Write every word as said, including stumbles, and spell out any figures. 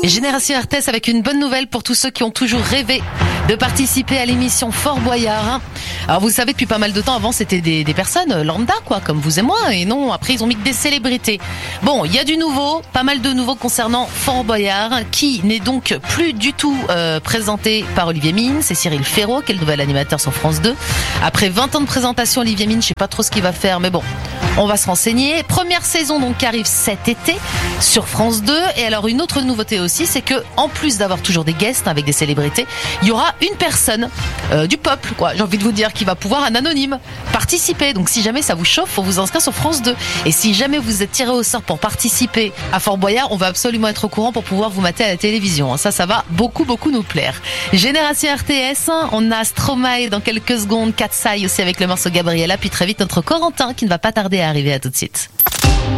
Génération R T S avec une bonne nouvelle pour tous ceux qui ont toujours rêvé de participer à l'émission Fort Boyard. Alors vous savez, depuis pas mal de temps, avant c'était des, des personnes lambda quoi, comme vous et moi, et non, après ils ont mis que des célébrités. Bon, il y a du nouveau, pas mal de nouveau concernant Fort Boyard, qui n'est donc plus du tout euh, présenté par Olivier Mine, c'est Cyril Ferraud qui est le nouvel animateur sur France deux. Après vingt ans de présentation, Olivier Mine, je sais pas trop ce qu'il va faire, mais bon, on va se renseigner. Première saison donc qui arrive cet été sur France deux. Et alors une autre nouveauté aussi, c'est que en plus d'avoir toujours des guests avec des célébrités, il y aura une personne euh, du peuple, quoi. J'ai envie de vous dire, qui va pouvoir, un anonyme, participer. Donc si jamais ça vous chauffe, faut vous inscrire sur France deux. Et si jamais vous êtes tiré au sort pour participer à Fort Boyard, on va absolument être au courant pour pouvoir vous mater à la télévision. Ça, ça va beaucoup, beaucoup nous plaire. Génération R T S, on a Stromae dans quelques secondes, Katsai aussi avec le morceau Gabriella, puis très vite notre Corentin qui ne va pas tarder à arriver. À tout de suite.